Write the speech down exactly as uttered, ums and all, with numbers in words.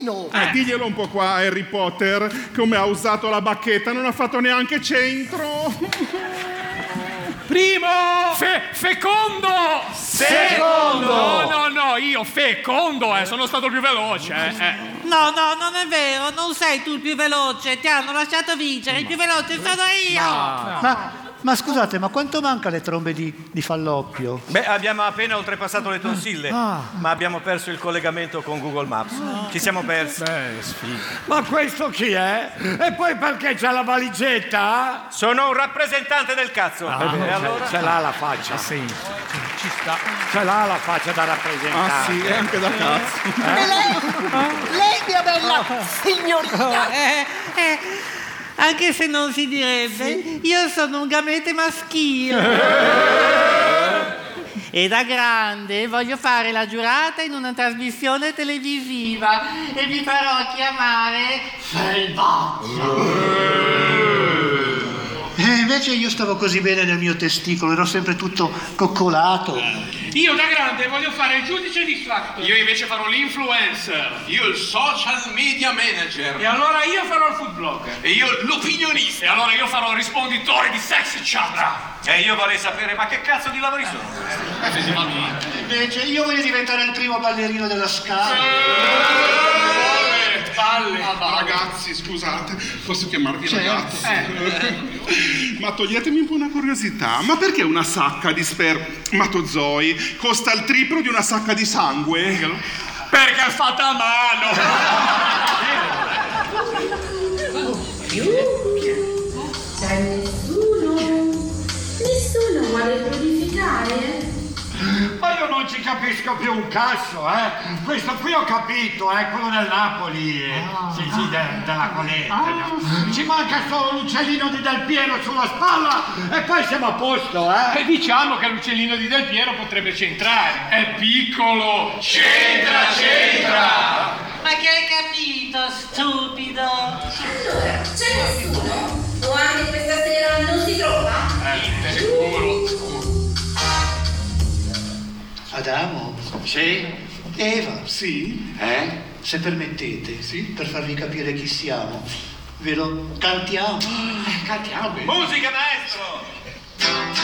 No. Eh, diglielo un po' qua, Harry Potter, come ha usato la bacchetta, non ha fatto neanche centro. Primo! Fe- fecondo! Secondo! No, no, no, io fecondo, eh, sono stato il più veloce, eh. eh. No, no, non è vero, non sei tu il più veloce, ti hanno lasciato vincere, il più veloce sono io! No. Ma, ma scusate, ma quanto manca alle trombe di, di Falloppio? Beh, abbiamo appena oltrepassato le tonsille, Ah. ma abbiamo perso il collegamento con Google Maps. Ci siamo persi. Beh, sfiga. Ma questo chi è? E poi perché c'ha la valigetta? Sono un rappresentante del cazzo. Ah, e allora? Ce l'ha la faccia. Sì, ci sta. Ce l'ha la faccia da rappresentante. Ah sì, e anche da cazzo. E lei? Lei, mia bella signorina! Eh, eh, anche se non si direbbe, io sono un gamete maschile. E da grande voglio fare la giurata in una trasmissione televisiva e mi farò chiamare Selvaggia. E invece io stavo così bene nel mio testicolo, ero sempre tutto coccolato. Io da grande voglio fare il giudice di fatto. Io invece farò l'influencer. Io il social media manager. E allora io farò il food blogger. E io l'opinionista. E allora io farò il risponditore di Sexy Chat. E io vorrei sapere, ma che cazzo di lavori sono? Effettivamente. Invece io voglio diventare il primo ballerino della Scala. Palle. Ragazzi, scusate, posso chiamarvi ragazzi? Ma toglietemi un po' una curiosità, ma perché una sacca di spermatozoi costa il triplo di una sacca di sangue? Perché è fatta a mano. C'è nessuno? Nessuno vuole prodificare? Ma io non ci capisco più un cazzo, eh? Questo qui ho capito, è quello del Napoli, eh. Sì, sì, de- della Coletta. No? Ci manca solo l'uccellino di Del Piero sulla spalla e poi siamo a posto, eh? E diciamo che l'uccellino di Del Piero potrebbe centrare. È piccolo. C'entra, c'entra. Ma che hai capito, stupido? Allora, c'è nessuno? O anche questa sera non si trova? Eh, sicuro. Adamo? Sì? Eva? Sì? Eh? Se permettete, Sì? per farvi capire chi siamo, ve lo cantiamo. Cantiamo. Musica, maestro!